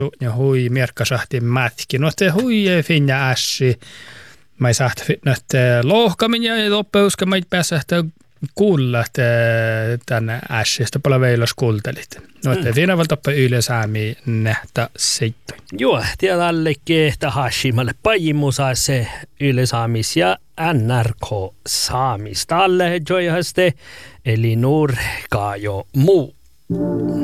Ja hui merkka sahti mätki. No te hui finja ässi. Mä ei saat nyt lohkamin ja loppeuska mä ei päässä kuulla tänne ässistä paljon veilos kuultelit. No te siinä voi toppe ylösäämiä nähtä seittu. Joo, tiedä alle kehtä hashimalle pajimusa se ylösaamis ja NRK saamista alle joihaste eli nurkaajo muu.